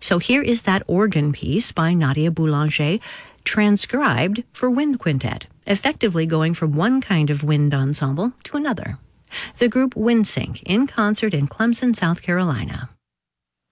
So here is that organ piece by Nadia Boulanger, transcribed for wind quintet, effectively going from one kind of wind ensemble to another. The group WindSync in concert in Clemson, South Carolina.